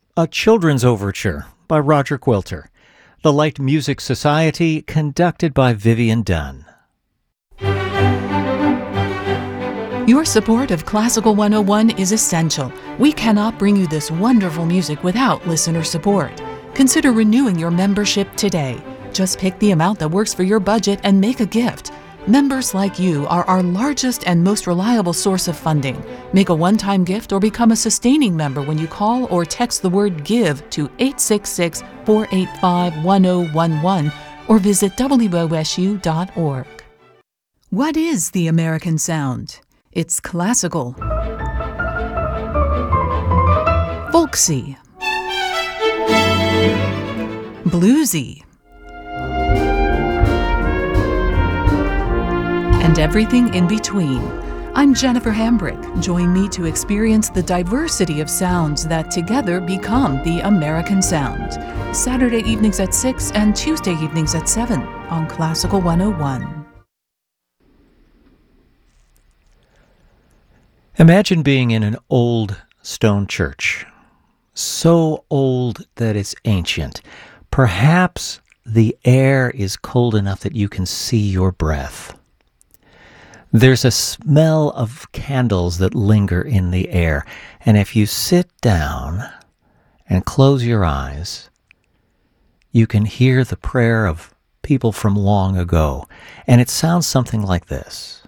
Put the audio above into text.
A Children's Overture by Roger Quilter. The Light Music Society, conducted by Vivian Dunn. Your support of Classical 101 is essential. We cannot bring you this wonderful music without listener support. Consider renewing your membership today. Just pick the amount that works for your budget and make a gift. Members like you are our largest and most reliable source of funding. Make a one-time gift or become a sustaining member when you call or text the word GIVE to 866-485-1011 or visit wosu.org. What is the American sound? It's classical, folksy, bluesy, and everything in between. I'm Jennifer Hambrick. Join me to experience the diversity of sounds that together become the American sound. Saturday evenings at 6 and Tuesday evenings at 7 on Classical 101. Imagine being in an old stone church, so old that it's ancient. Perhaps the air is cold enough that you can see your breath. There's a smell of candles that linger in the air, and if you sit down and close your eyes, you can hear the prayer of people from long ago, and it sounds something like this.